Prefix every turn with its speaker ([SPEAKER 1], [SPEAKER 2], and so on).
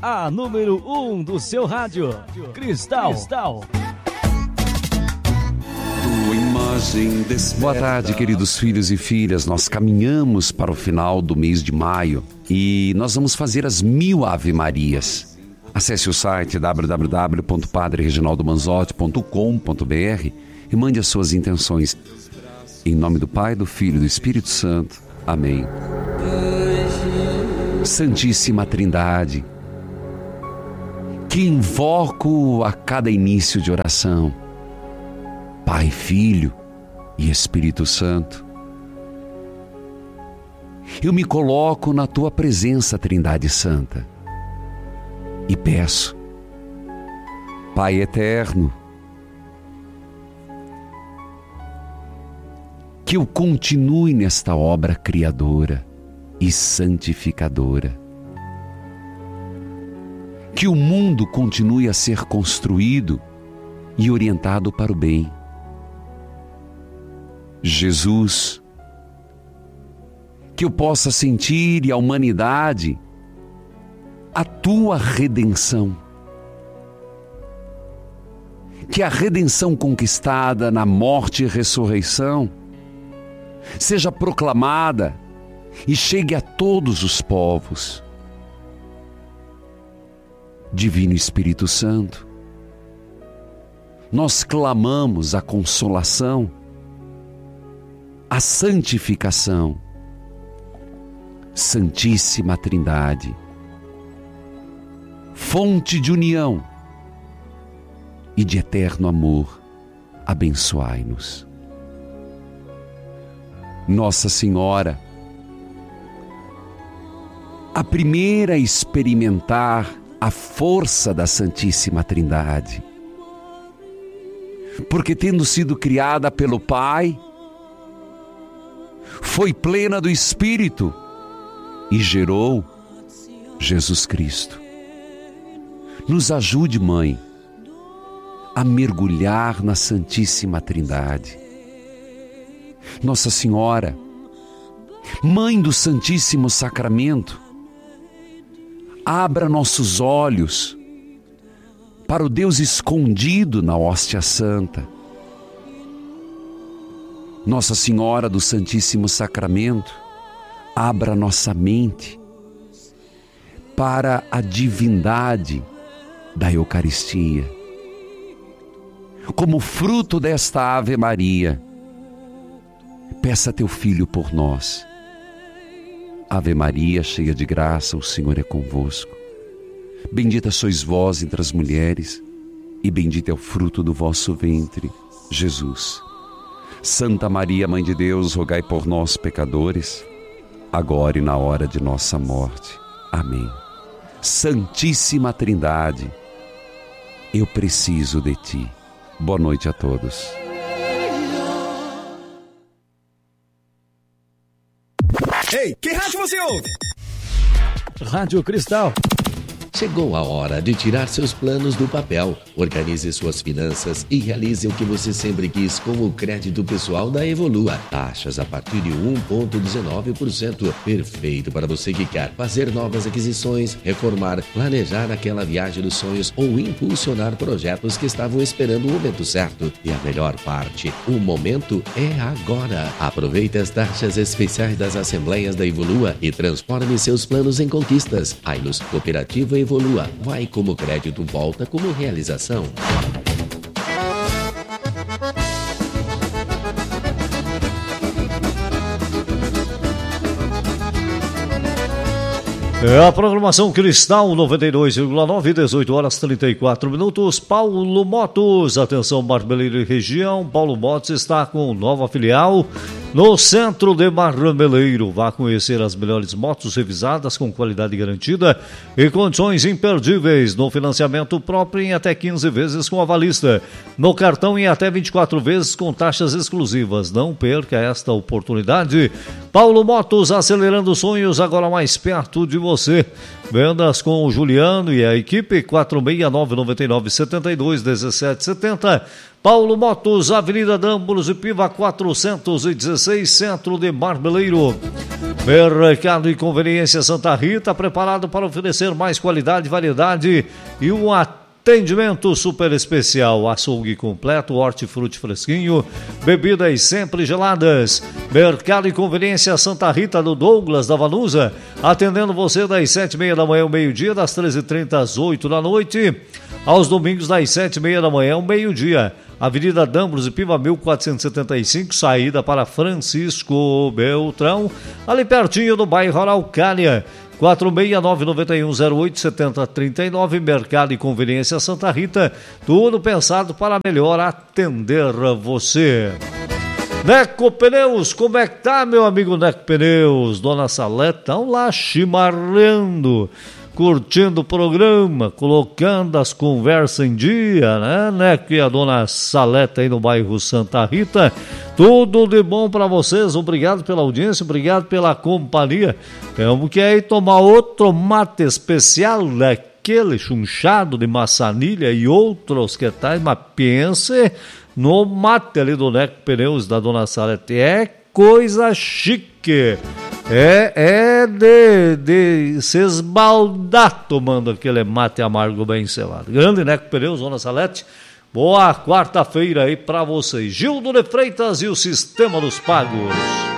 [SPEAKER 1] a número 1 do seu rádio. Cristal.
[SPEAKER 2] Boa tarde, queridos filhos e filhas. Nós caminhamos para o final do mês de maio e nós vamos fazer as 1000 Ave Marias. Acesse o site www.padrereginaldomanzotti.com.br e mande as suas intenções. Em nome do Pai, do Filho e do Espírito Santo. Amém. Santíssima Trindade, que invoco a cada início de oração, Pai, Filho e Espírito Santo, eu me coloco na Tua presença, Trindade Santa, e peço, Pai eterno, que eu continue nesta obra criadora e santificadora, que o mundo continue a ser construído e orientado para o bem. Jesus, que eu possa sentir e a humanidade a Tua redenção, que a redenção conquistada na morte e ressurreição seja proclamada e chegue a todos os povos. Divino Espírito Santo, nós clamamos a consolação, a santificação. Santíssima Trindade, fonte de união e de eterno amor, abençoai-nos. Nossa Senhora, a primeira a experimentar a força da Santíssima Trindade, porque tendo sido criada pelo Pai, foi plena do Espírito e gerou Jesus Cristo. Nos ajude, Mãe, a mergulhar na Santíssima Trindade. Nossa Senhora, Mãe do Santíssimo Sacramento, abra nossos olhos para o Deus escondido na hóstia santa. Nossa Senhora do Santíssimo Sacramento, abra nossa mente para a divindade da Eucaristia. Como fruto desta Ave Maria, peça a Teu Filho por nós. Ave Maria, cheia de graça, o Senhor é convosco. Bendita sois vós entre as mulheres, e bendito é o fruto do vosso ventre, Jesus. Santa Maria, Mãe de Deus, rogai por nós, pecadores, agora e na hora de nossa morte. Amém. Santíssima Trindade, eu preciso de Ti. Boa noite a todos.
[SPEAKER 3] Ei, que rádio você ouve?
[SPEAKER 1] Rádio Cristal.
[SPEAKER 4] Chegou a hora de tirar seus planos do papel. Organize suas finanças e realize o que você sempre quis com o crédito pessoal da Evolua. Taxas a partir de 1,19%. Perfeito para você que quer fazer novas aquisições, reformar, planejar aquela viagem dos sonhos ou impulsionar projetos que estavam esperando o momento certo. E a melhor parte, o momento é agora. Aproveite as taxas especiais das assembleias da Evolua e transforme seus planos em conquistas. Ainus Cooperativa Evolua, vai como crédito, volta como realização.
[SPEAKER 5] É a programação Cristal 92,9, 18 horas 34 minutos. Paulo Motos, atenção Marmeleiro e região. Paulo Motos está com nova filial no centro de Marmeleiro. Vá conhecer as melhores motos revisadas com qualidade garantida e condições imperdíveis no financiamento próprio em até 15 vezes com avalista. No cartão em até 24 vezes com taxas exclusivas. Não perca esta oportunidade. Paulo Motos, acelerando sonhos, agora mais perto de você. Vendas com o Juliano e a equipe, 469-99-72-1770. Paulo Motos, Avenida Dâmbulos e Piva 416, centro de Marmeleiro. Mercado e Conveniência Santa Rita, preparado para oferecer mais qualidade, variedade e um atendimento super especial. Açougue completo, hortifruti fresquinho, bebidas sempre geladas. Mercado e Conveniência Santa Rita do Douglas da Vanusa, atendendo você das 7h30 da manhã ao meio-dia, das 13h30 às 8 da noite, aos domingos das 7h30 da manhã ao meio-dia. Avenida Dâmbulos e Piva 1475, saída para Francisco Beltrão, ali pertinho do bairro Araucária. 469-9108-7039, Mercado e Conveniência Santa Rita, tudo pensado para melhor atender você. Neco Pneus, como é que tá, meu amigo Neco Pneus? Dona Salete, estão lá chimarrando, curtindo o programa, colocando as conversas em dia, né, Neco e a Dona Salete aí no bairro Santa Rita. Tudo de bom para vocês, obrigado pela audiência, obrigado pela companhia. Temos que aí tomar outro mate especial, daquele chunchado de maçanilha e outros que tais, mas pense no mate ali do Neco Pneus da Dona Salete, é coisa chique. É de se esbaldar tomando aquele mate amargo bem selado. Grande Neco Pneus, Dona Salete, boa quarta-feira aí pra vocês. Gildo de Freitas e o Sistema dos Pagos.